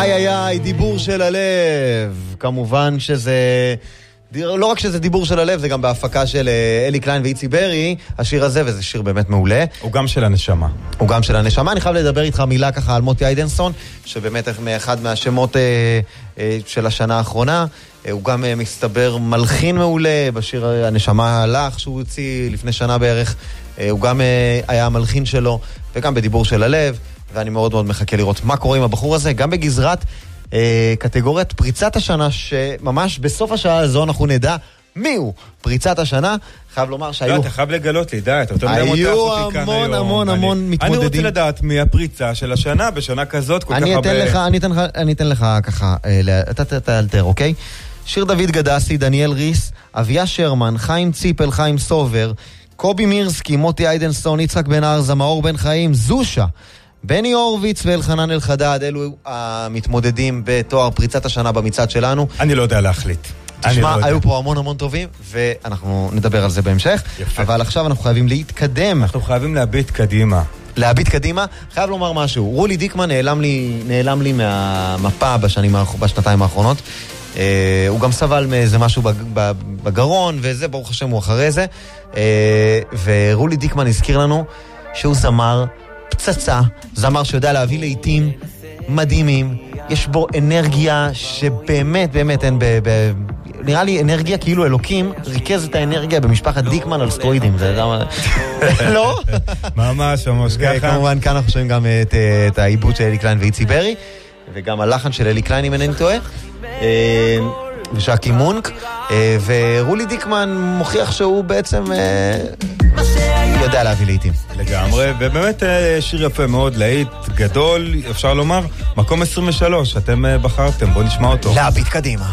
איי, דיבור של הלב. כמובן שזה... לא רק שזה דיבור של הלב, זה גם בהפקה של אלי קליין ואיצי ברי, השיר הזה, וזה שיר באמת מעולה. הוא גם של הנשמה. הוא גם של הנשמה. אני חייב לדבר איתך מילה ככה על מוטי איידנסון, שבאמת אחד מהשמות של השנה האחרונה. הוא גם מסתבר מלחין מעולה בשיר הנשמה הלך, שהוא הוציא לפני שנה בערך. הוא גם היה המלחין שלו, וגם בדיבור של הלב, ואני מאוד מאוד מחכה לראות מה קורה עם הבחור הזה, גם בגזרת קטגוריית פריצת השנה, שממש בסוף השעה הזו אנחנו נדע מי הוא פריצת השנה. חייב לומר שהיו... אתה חייב לגלות לי, די, אתה היו המון מתמודדים. אני רוצה לדעת מי הפריצה של השנה, בשנה כזאת כל כך הרבה... אני אתן לך ככה, אתה תאלתר, אוקיי? שיר דוד גדסי, דניאל ריס, אביה שרמן, חיים ציפל, חיים סובר, קובי מירסקי, מוטי איידנסון, יצחק בן ארזה, מאור בן חיים, זושה, בני הורוביץ ואלחנן אלחדד. אלו המתמודדים בתואר פריצת השנה במצעד שלנו. אני לא יודע להחליט. תשמע, היו פה המון טובים, ואנחנו נדבר על זה בהמשך. יפה. אבל עכשיו אנחנו חייבים להתקדם. אנחנו חייבים להביט קדימה. חייב לומר משהו. רולי דיקמן נעלם לי מהמפה בשנתיים האחרונות. הוא גם סבל מאיזה משהו בגרון, וזה, ברוך השם, הוא אחרי זה. ורולי דיקמן הזכיר לנו שהוא זמר פצצה, זמר שיודע להביא לעיתים מדהימים, יש בו אנרגיה שבאמת אין נראה לי אנרגיה כאילו אלוקים ריכז את האנרגיה במשפחת דיקמן על סטרואידים. זה לא? ממש ככה. כמובן כאן אנחנו שומעים גם את העיבוד של אלי קליין ואיצי ברי, וגם הלחן של אלי קליין אם אינני טועה, ושקי מונק. ורולי דיקמן מוכיח שהוא בעצם יודע להביא לעיתים לגמרי, ובאמת שיר יפה מאוד, להיט גדול, אפשר לומר, מקום 23 אתם בחרתם, בואו נשמע אותו. להביט קדימה.